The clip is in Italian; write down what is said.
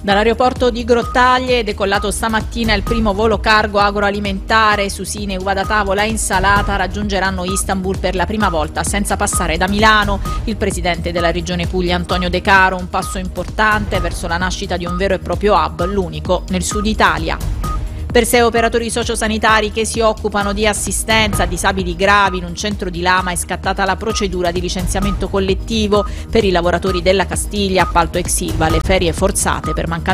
Dall'aeroporto di Grottaglie è decollato stamattina il primo volo cargo agroalimentare. Susine, uva da tavola e insalata raggiungeranno Istanbul per la prima volta senza passare da Milano. Il presidente della regione Puglia Antonio De Caro, un passo importante verso la nascita di un vero e proprio hub, l'unico nel sud Italia. Per 6 operatori sociosanitari che si occupano di assistenza a disabili gravi in un centro di Lama è scattata la procedura di licenziamento collettivo. Per i lavoratori della Castiglia, appalto ex Ilva, le ferie forzate per mancanza